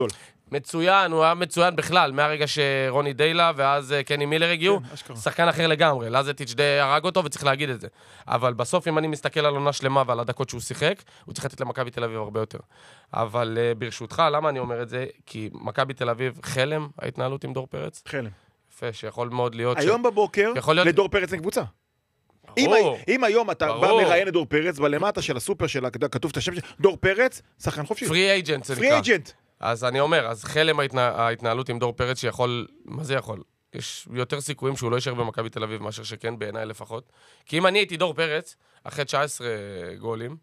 מצוין, הוא היה מצוין בכלל, מהרגע שרוני דיילה ואז קני מילר הגיעו, שחקן אחר לגמרי, לזטיץ' די הרג אותו וצריך להגיד את זה. אבל בסוף אם אני מסתכל על עונה שלמה ועל הדקות שהוא שיחק, הוא צריך לתת למכבי תל אביב הרבה יותר. אבל ברשותך, למה אני אומר את זה? כי מכבי תל אביב חלם, ההתנהלות עם דור פרץ. חלם. יפה, שיכול מאוד להיות... היום בבוקר, לדור פרץ אין קבוצה. אם היום אתה בא מראיין את דור פרץ, בלמטה של הסופר שלה, כתוב את השם של דור פרץ, שחקן חופשי. פרי אייג'נט זה נקרא. אז אני אומר, אז חלם ההתנהלות עם דור פרץ שיכול, מה זה יכול? יש יותר סיכויים שהוא לא יישאר במכבי תל אביב מאשר שכן, בעיניי לפחות. כי אם אני הייתי דור פרץ, אחרי 19 גולים,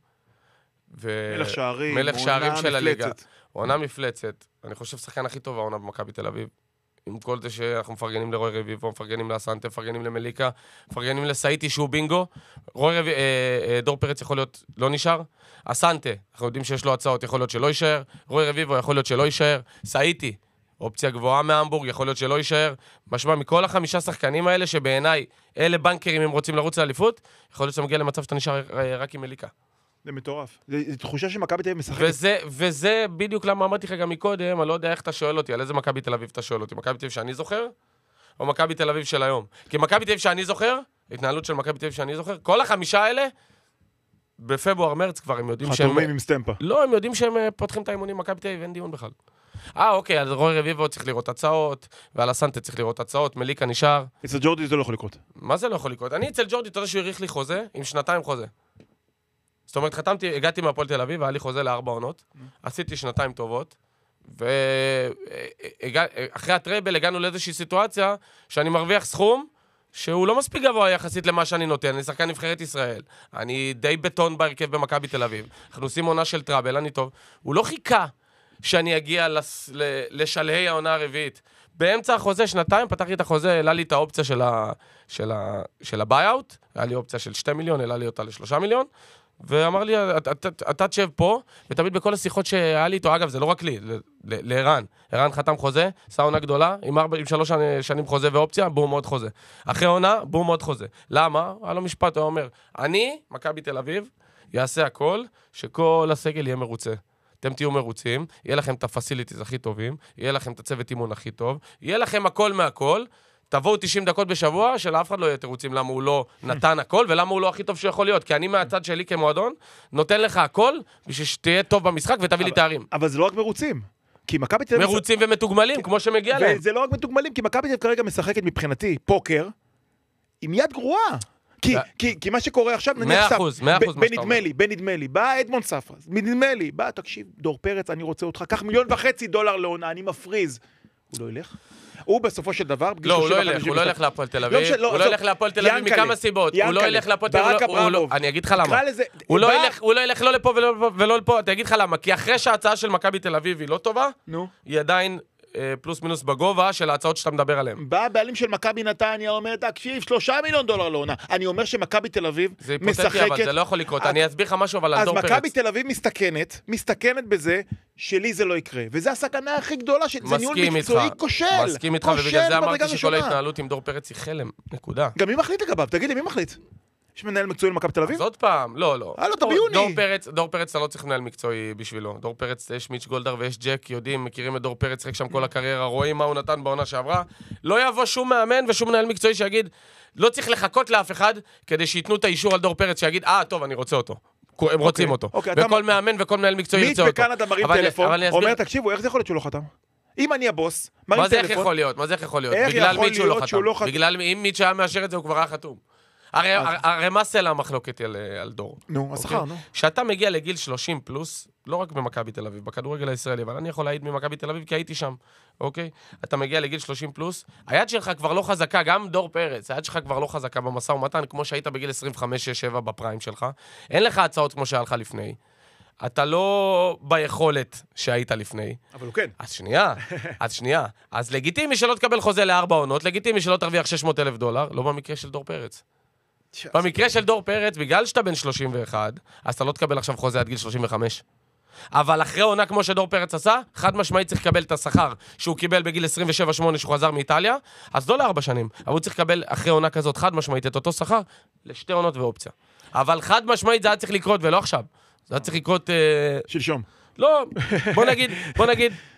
מלך שערים של הליגה, עונה מפלצת, אני חושב שחקן הכי טוב העונה במכבי תל אביב. עם כל זה שאנחנו מפרגנים לרוי רביבו, מפרגנים לאסנטה, מפרגנים למליקה, מפרגנים לסאיטי שהוא בינגו. דור פרץ יכול להיות לא נשאר. אסנטה, אנחנו יודעים שיש לו הצעות, יכול להיות שלא יישאר. רוי רביבו יכול להיות שלא יישאר. סאיטי, אופציה גבוהה מהמבורג, יכול להיות שלא יישאר. משמע, מכל 5 שחקנים האלה, שבעיניי אלה בנקרים אם רוצים לרוץ לאליפות, יכול להיות שמגיע למצב שאתה נשאר רק עם מליקה. זה מטורף. זו תחושה שמכבי תל אביב משחקת. וזה בדיוק למה אמרתי לך גם מקודם, אני לא יודע איך אתה שואל אותי, על איזה מכבי תל אביב אתה שואל אותי, מכבי תל אביב שאני זוכר, או מכבי תל אביב של היום? כי מכבי תל אביב שאני זוכר, התנהלות של מכבי תל אביב שאני זוכר, כל 5 האלה, בפברואר מרץ כבר הם יודעים שהם... חתומים עם סטמפה. לא, הם יודעים שהם פותחים את האימונים, מכבי תל אביב אין דיון בכלל. אוקיי, על רוי רביבו צריך לראות הצעות, ועל הסנטה צריך לראות הצעות, מליקה נשאר. אצל ג'ורדי זה לא יכול לקרות. מה זה לא יכול לקרות? אני אצל ג'ורדי, אתה יודע שהוא העריך לי חוזה, עם 2 חוזה. זאת אומרת, הגעתי מהפועל תל אביב, והיה לי חוזה ל4 עונות, עשיתי 2 טובות, ואחרי הטרייבל הגענו לאיזושהי סיטואציה, שאני מרוויח סכום, שהוא לא מספיק גבוה יחסית למה שאני נותן, אני שחקן נבחרת ישראל, אני די בטון בהרכב במכבי תל אביב, אנחנו עושים עונה של טראבל, אני טוב, הוא לא חיכה שאני אגיע לשלהי העונה הרביעית, באמצע החוזה 2, פתחתי את החוזה, העלה לי את האופציה של הביי-אוט, היה לי אופציה של 2 מיליון, העלה לי אותה ל3 מיליון, ואמר לי, אתה תשב פה, ותמיד בכל השיחות שהיה לי איתו, אגב, זה לא רק לי, לערן. ערן חתם חוזה, עשה עונה גדולה, עם 3 שנים חוזה ואופציה, בום עוד חוזה. אחרי עונה, בום עוד חוזה. למה? היה לו משפט, הוא אומר, אני, מכבי תל אביב, יעשה הכל, שכל הסגל יהיה מרוצה. אתם תהיו מרוצים, יהיה לכם את הפסיליטיז הכי טובים, יהיה לכם את הצוות אימון הכי טוב, יהיה לכם הכל מהכל, תבואו 90 דקות בשבוע, שלאף אחד לא יהיה תירוצים למה הוא לא נתן הכל, ולמה הוא לא הכי טוב שיכול להיות. כי אני מהצד שלי כמועדון, נותן לך הכל, בשביל שתהיה טוב במשחק ותביא לי תארים. אבל זה לא רק מרוצים. כי מכבי תל אביב... מרוצים ומתוגמלים, כמו שמגיע להם. וזה לא רק מתוגמלים, כי מכבי תל אביב כרגע משחקת מבחינתי פוקר, עם יד גרועה. כי מה שקורה עכשיו, נניח בנדמה לי, בא אדמונד ספרס, בנדמה לי, בא, תקשיב, דור פרץ, אני רוצה אותך, קח $1.5 מיליון לעונה, אני מפריז. הוא לא ילך? הוא בסופו של דבר... לא, הוא לא ילך להפועל תל אביב. הוא לא ילך להפועל תל אביב מכמה סיבות. הוא לא ילך להפועל תל אביב. אני אגיד לך למה. הוא לא ילך לא לפה ולא לפה. אני אגיד לך למה. כי אחרי שההצעה של מכבי תל אביב היא לא טובה, היא עדיין פלוס מינוס בגובה של ההצעות שאתה מדבר עליהן. בא הבעלים של מכבי נתניה, אומר, תקשיב, $3 מיליון לעונה. אני אומר שמכבי תל אביב משחקת... זה היפותטי, אבל זה לא יכול לקרות. אני אסביר לך משהו, אבל על דור פרץ. אז מכבי תל אביב מסתכנת בזה שלי זה לא יקרה. וזה הסכנה הכי גדולה, זה ניהול מקצועי כושל. מסכים איתך, ובגלל זה אמרתי שכל ההתנהלות עם דור פרץ היא חלם. נקודה. גם מי מחליט לגביו? תגיד לי, מי מחליט? יש מנהל מקצועי למכבי תל אביב? אז עוד פעם, לא. אתה ביוני. דור פרץ, אתה לא צריך מנהל מקצועי בשבילו. דור פרץ, יש מיץ' גולדהר ויש ג'ק, יודעים, מכירים את דור פרץ, רק שם כל הקריירה, רואים מה הוא נתן בעונה שעברה. לא יבוא שום מאמן ושום מנהל מקצועי שיגיד, לא צריך לחכות לאף אחד, כדי שיתנו את האישור על דור פרץ, שיגיד, טוב, אני רוצה אותו. הם רוצים אותו. וכל מאמן וכל מנהל מקצועי ירצה אותו. מיץ' בקנדה מרים טלפון, אומר, תקשיבו, איך זה יכול להיות שהוא לא חתם? אם אני הבוס, מרים טלפון. מה זה איך יכול להיות? בגלל מיץ' שהוא לא חתם. בגלל אם מיץ' היה מאשר את זה, הוא כבר היה חתום. הרי מה סלע המחלוקת על דור? נו, השכר, נו. שאתה מגיע לגיל 30 פלוס, לא רק במכבי תל אביב, בכדורגל הישראלי, אבל אני יכול להעיד ממכבי תל אביב כי הייתי שם, אוקיי? אתה מגיע לגיל 30 פלוס, היד שלך כבר לא חזקה, גם דור פרץ, היד שלך כבר לא חזקה במשא ומתן, כמו שהיית בגיל 25-7 בפריים שלך. אין לך הצעות כמו שהיה לך לפני. אתה לא ביכולת שהיית לפני. אבל הוא כן. אז שנייה. אז לגיטימי שלא תקבל חוזה ל4 עונות, לגיטימי שלא תרוויח $600,000, לא במקרה של דור פרץ. במקרה של דור פרץ, בגלל שאתה בן 31, אז אתה לא תקבל עכשיו חוזה עד גיל 35. אבל אחרי עונה כמו שדור פרץ עשה, חד משמעית צריך לקבל את השכר שהוא קיבל בגיל 27-8 שהוא חזר מאיטליה, אז לא ל4 שנים. אבל הוא צריך לקבל אחרי עונה כזאת חד משמעית את אותו שכר ל2 עונות ואופציה. אבל חד משמעית זה היה צריך לקרות ולא עכשיו. זה היה צריך לקרות... שלשום. לא, בוא נגיד,